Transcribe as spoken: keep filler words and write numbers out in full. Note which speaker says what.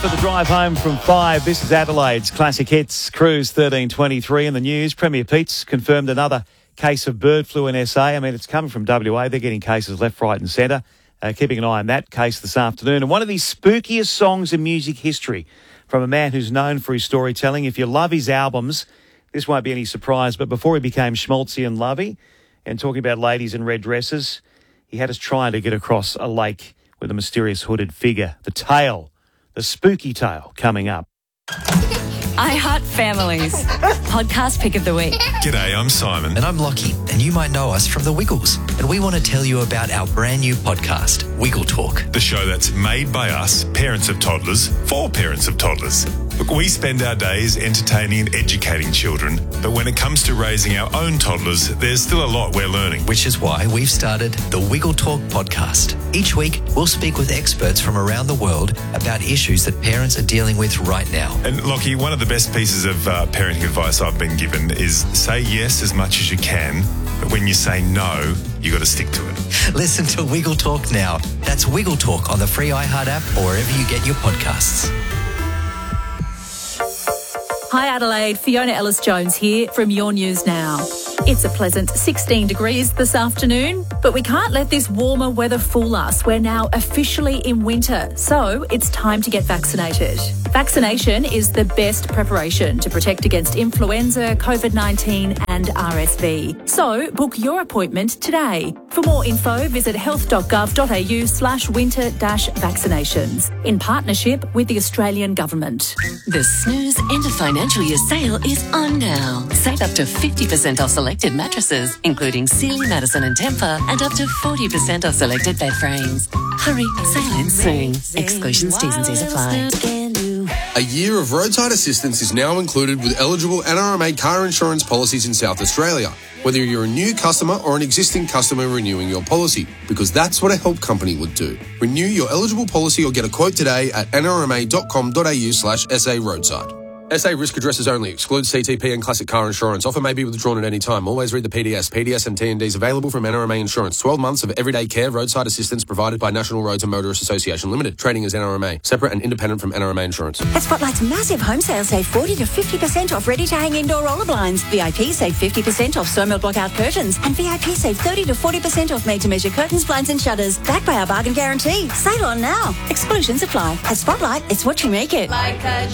Speaker 1: for the drive home from five. This is Adelaide's Classic Hits Cruise thirteen twenty-three in the news. Premier Pete's confirmed another case of bird flu in S A. I mean, it's coming from W A. They're getting cases left, right and centre. Uh, keeping an eye on that case this afternoon. And one of the spookiest songs in music history from a man who's known for his storytelling. If you love his albums, this won't be any surprise, but before he became schmaltzy and lovey and talking about ladies in red dresses, he had us trying to get across a lake with a mysterious hooded figure. The tale, the spooky tale, coming up.
Speaker 2: I Heart Families. Podcast pick of the week.
Speaker 3: G'day, I'm Simon.
Speaker 4: And I'm Lockie, and you might know us from The Wiggles. And we want to tell you about our brand new podcast, Wiggle Talk.
Speaker 3: The show that's made by us, parents of toddlers, for parents of toddlers. Look, we spend our days entertaining and educating children, but when it comes to raising our own toddlers, there's still a lot we're learning.
Speaker 4: Which is why we've started the Wiggle Talk podcast. Each week, we'll speak with experts from around the world about issues that parents are dealing with right now.
Speaker 3: And Lockie, one of the best pieces of uh, parenting advice I've been given is say yes as much as you can, but when you say no, you got to stick to it.
Speaker 4: Listen to Wiggle Talk now. That's Wiggle Talk on the free iHeart app or wherever you get your podcasts.
Speaker 5: Hi Adelaide, Fiona Ellis-Jones here from Your News Now. It's a pleasant sixteen degrees this afternoon, but we can't let this warmer weather fool us. We're now officially in winter, so it's time to get vaccinated. Vaccination is the best preparation to protect against influenza, COVID nineteen and R S V. So book your appointment today. For more info, visit health.gov.au slash winter dash vaccinations in partnership with the Australian Government.
Speaker 2: The Snooze End of Financial Year sale is on now. Save up to fifty percent off selected mattresses, including Sealy, Madison and Tempur, and up to forty percent off selected bed frames. Hurry, sale ends soon. Exclusions, T's and C's apply.
Speaker 6: A year of roadside assistance is now included with eligible N R M A car insurance policies in South Australia, whether you're a new customer or an existing customer renewing your policy, because that's what a help company would do. Renew your eligible policy or get a quote today at n r m a dot com dot a u slash s a roadside. S A risk addresses only. Excludes C T P and classic car insurance. Offer may be withdrawn at any time. Always read the P D S. P D S and T and Ds available from N R M A Insurance. twelve months of everyday care roadside assistance provided by National Roads and Motorists Association Limited. Trading as N R M A. Separate and independent from N R M A Insurance.
Speaker 7: At Spotlight's massive home sale, save forty to fifty percent off ready-to-hang indoor roller blinds. V I P save fifty percent off Sawmill blockout curtains. And V I P save thirty to forty percent off made-to-measure curtains, blinds and shutters. Backed by our bargain guarantee. Sale on now. Exclusions apply. At Spotlight, it's what you make it.
Speaker 8: Like a